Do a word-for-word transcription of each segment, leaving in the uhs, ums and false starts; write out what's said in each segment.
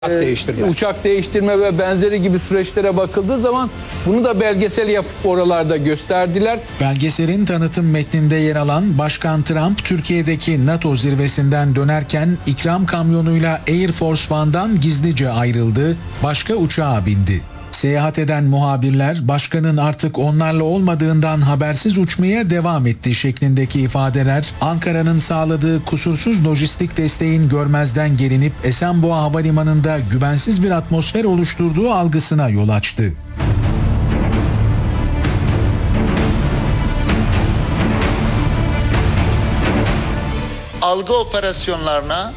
Uçak değiştirme. uçak değiştirme ve benzeri gibi süreçlere bakıldığı zaman bunu da belgesel yapıp oralarda gösterdiler. Belgeselin tanıtım metninde yer alan Başkan Trump, Türkiye'deki NATO zirvesinden dönerken ikram kamyonuyla Air Force One'dan gizlice ayrıldı, başka uçağa bindi. Seyahat eden muhabirler, başkanın artık onlarla olmadığından habersiz uçmaya devam etti şeklindeki ifadeler, Ankara'nın sağladığı kusursuz lojistik desteğin görmezden gelinip Esenboğa Havalimanı'nda güvensiz bir atmosfer oluşturduğu algısına yol açtı. Algı operasyonlarına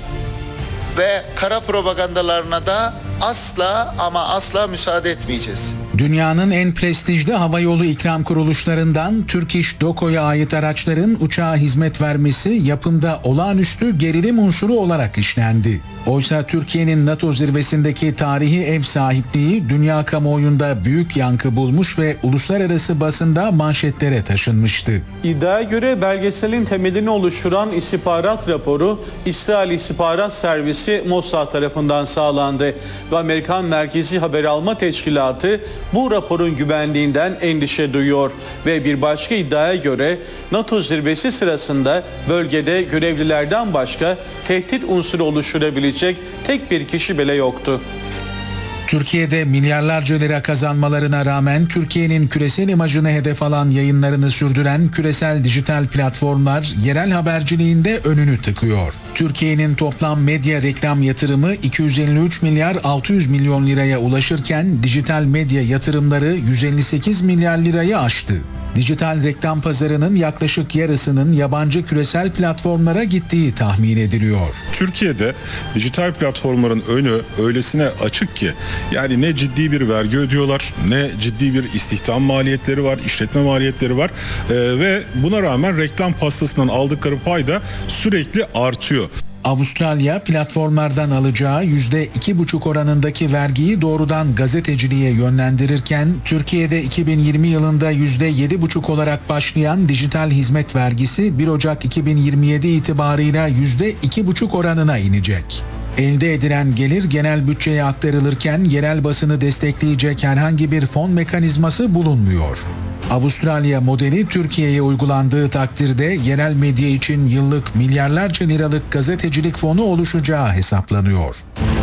ve kara propagandalarına da asla ama asla müsaade etmeyeceğiz. Dünyanın en prestijli havayolu ikram kuruluşlarından Turkish Doco'ya ait araçların uçağa hizmet vermesi yapımda olağanüstü gerilim unsuru olarak işlendi. Oysa Türkiye'nin NATO zirvesindeki tarihi ev sahipliği dünya kamuoyunda büyük yankı bulmuş ve uluslararası basında manşetlere taşınmıştı. İddiaya göre belgeselin temelini oluşturan istihbarat raporu İsrail İstihbarat Servisi Mossad tarafından sağlandı ve Amerikan Merkezi Haber Alma Teşkilatı bu raporun güvenliğinden endişe duyuyor ve bir başka iddiaya göre NATO zirvesi sırasında bölgede görevlilerden başka tehdit unsuru oluşturabilecek tek bir kişi bile yoktu. Türkiye'de milyarlarca lira kazanmalarına rağmen Türkiye'nin küresel imajını hedef alan yayınlarını sürdüren küresel dijital platformlar yerel haberciliğinde önünü tıkıyor. Türkiye'nin toplam medya reklam yatırımı iki yüz elli üç milyar altı yüz milyon liraya ulaşırken dijital medya yatırımları yüz elli sekiz milyar lirayı aştı. Dijital reklam pazarının yaklaşık yarısının yabancı küresel platformlara gittiği tahmin ediliyor. Türkiye'de dijital platformların önü öylesine açık ki yani ne ciddi bir vergi ödüyorlar, ne ciddi bir istihdam maliyetleri var, işletme maliyetleri var ee, ve buna rağmen reklam pastasından aldıkları pay da sürekli artıyor. Avustralya platformlardan alacağı yüzde iki buçuk oranındaki vergiyi doğrudan gazeteciliğe yönlendirirken Türkiye'de iki bin yirmi yılında yüzde yedi buçuk olarak başlayan dijital hizmet vergisi bir Ocak iki bin yirmi yedi itibarıyla yüzde iki buçuk oranına inecek. Elde edilen gelir genel bütçeye aktarılırken yerel basını destekleyecek herhangi bir fon mekanizması bulunmuyor. Avustralya modeli Türkiye'ye uygulandığı takdirde yerel medya için yıllık milyarlarca liralık gazetecilik fonu oluşacağı hesaplanıyor.